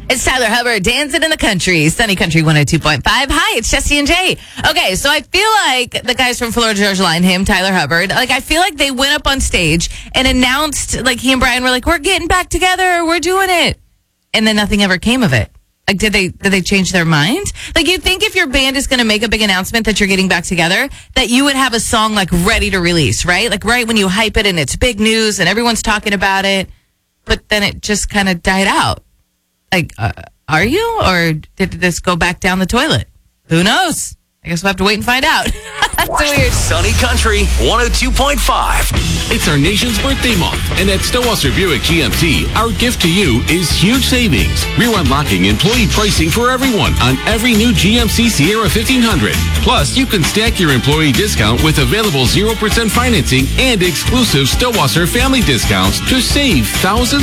It's Tyler Hubbard, Dancing in the Country, Sunny Country 102.5. Hi, it's Jesse and Jay. Okay, so I feel like the guys from Florida Georgia Line, him, Tyler Hubbard, I feel like they went up on stage and announced, he and Brian were like, we're getting back together, we're doing it. And then nothing ever came of it. Did they change their mind? You'd think if your band is going to make a big announcement that you're getting back together, that you would have a song, ready to release, right? Right when you hype it and it's big news and everyone's talking about it, but then it just kind of died out. Are you? Or did this go back down the toilet? Who knows? I guess we'll have to wait and find out. That's weird. Sunny Country 102.5. It's our nation's birthday month, and at Stillwater Buick GMC, our gift to you is huge savings. We're unlocking employee pricing for everyone on every new GMC Sierra 1500. Plus, you can stack your employee discount with available 0% financing and exclusive Stillwater family discounts to save thousands